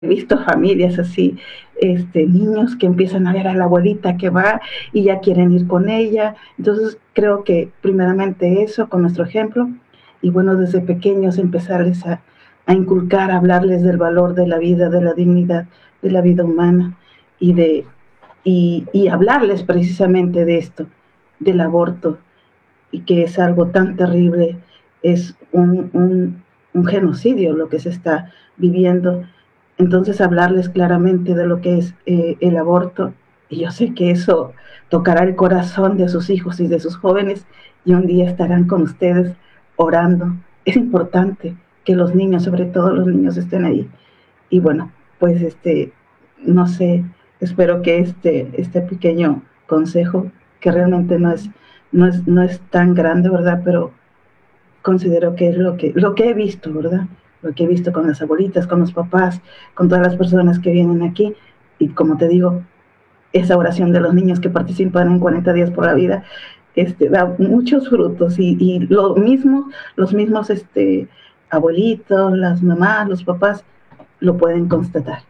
visto familias así, niños que empiezan a ver a la abuelita que va y ya quieren ir con ella. Entonces creo que primeramente eso, con nuestro ejemplo, y bueno, desde pequeños empezarles a inculcar, a hablarles del valor de la vida, de la dignidad de la vida humana y y hablarles precisamente de esto, del aborto, y que es algo tan terrible, es un genocidio lo que se está viviendo. Entonces hablarles claramente de lo que es el aborto, y yo sé que eso tocará el corazón de sus hijos y de sus jóvenes, y un día estarán con ustedes orando. Es importante que los niños, sobre todo los niños, estén ahí. Y bueno, pues no sé, espero que este pequeño consejo, que realmente no es tan grande, ¿verdad? Pero considero que es lo que he visto, ¿verdad? Lo que he visto con las abuelitas, con los papás, con todas las personas que vienen aquí. Y como te digo, esa oración de los niños que participan en 40 días por la vida, da muchos frutos. Y lo mismo, los mismos abuelitos, las mamás, los papás, lo pueden constatar.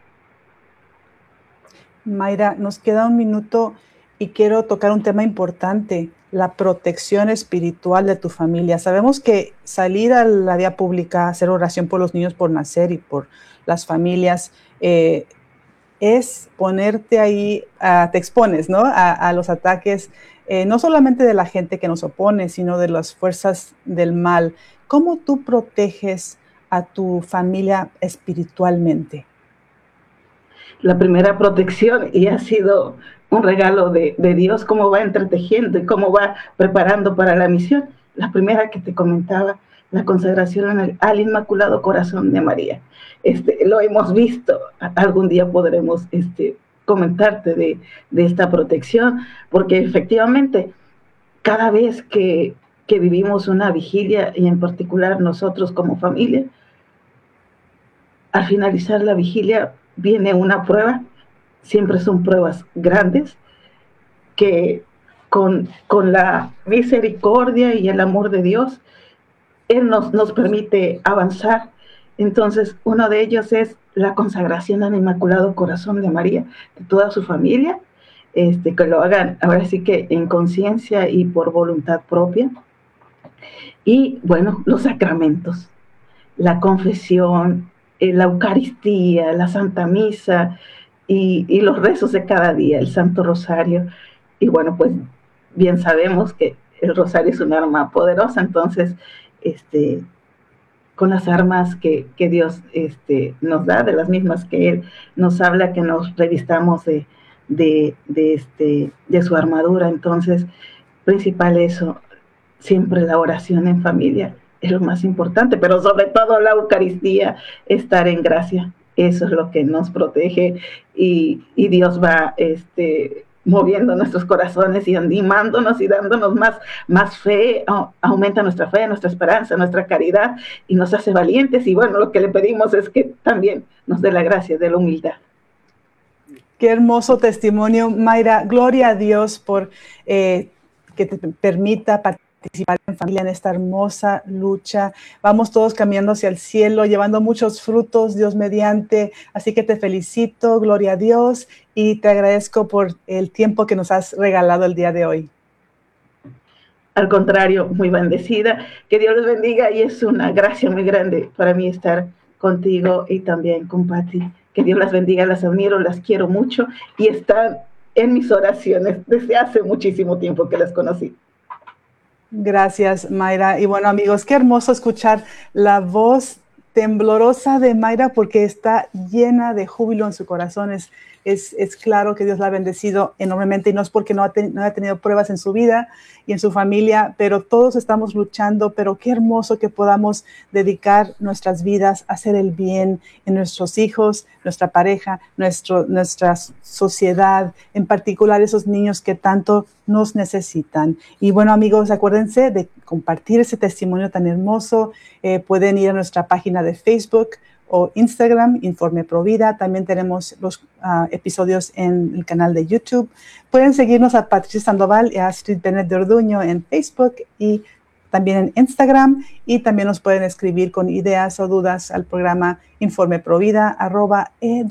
Mayra, nos queda un minuto y quiero tocar un tema importante, la protección espiritual de tu familia. Sabemos que salir a la vía pública, hacer oración por los niños por nacer y por las familias, es ponerte ahí, te expones, ¿no? A los ataques, no solamente de la gente que nos opone, sino de las fuerzas del mal. ¿Cómo tú proteges a tu familia espiritualmente? La primera protección, y ha sido un regalo de Dios, cómo va entretejiendo y cómo va preparando para la misión. La primera que te comentaba, la consagración al Inmaculado Corazón de María. Lo hemos visto, algún día podremos comentarte de esta protección, porque efectivamente cada vez que vivimos una vigilia, y en particular nosotros como familia, al finalizar la vigilia viene una prueba, siempre son pruebas grandes, que con la misericordia y el amor de Dios, Él nos permite avanzar. Entonces, uno de ellos es la consagración al Inmaculado Corazón de María, de toda su familia, que lo hagan ahora sí que en conciencia y por voluntad propia. Y bueno, los sacramentos, la confesión, la Eucaristía, la Santa Misa y los rezos de cada día, el Santo Rosario. Y bueno, pues bien sabemos que el rosario es un arma poderosa, entonces, con las armas que Dios nos da, de las mismas que Él nos habla, que nos revistamos de su armadura. Entonces, principal eso, siempre la oración en familia es lo más importante, pero sobre todo la Eucaristía, estar en gracia, eso es lo que nos protege, y Dios va moviendo nuestros corazones y animándonos y dándonos más fe, aumenta nuestra fe, nuestra esperanza, nuestra caridad, y nos hace valientes. Y bueno, lo que le pedimos es que también nos dé la gracia de la humildad. Qué hermoso testimonio, Mayra. Gloria a Dios por que te permita participar en familia en esta hermosa lucha. Vamos todos caminando hacia el cielo, llevando muchos frutos, Dios mediante. Así que te felicito, gloria a Dios, y te agradezco por el tiempo que nos has regalado el día de hoy. Al contrario, muy bendecida. Que Dios les bendiga, y es una gracia muy grande para mí estar contigo y también con Pati. Que Dios las bendiga, las admiro, las quiero mucho y están en mis oraciones desde hace muchísimo tiempo que las conocí. Gracias, Mayra. Y bueno, amigos, qué hermoso escuchar la voz temblorosa de Mayra, porque está llena de júbilo en su corazón. Es claro que Dios la ha bendecido enormemente, y no es porque no haya tenido pruebas en su vida y en su familia, pero todos estamos luchando. Pero qué hermoso que podamos dedicar nuestras vidas a hacer el bien en nuestros hijos, nuestra pareja, nuestra sociedad, en particular esos niños que tanto nos necesitan. Y bueno, amigos, acuérdense de compartir ese testimonio tan hermoso. Pueden ir a nuestra página de Facebook o Instagram, Informe Provida. También tenemos los episodios en el canal de YouTube. Pueden seguirnos a Patricia Sandoval y a Astrid Bennett de Orduño en Facebook, y también en Instagram, y también nos pueden escribir con ideas o dudas al programa informeprovida@ed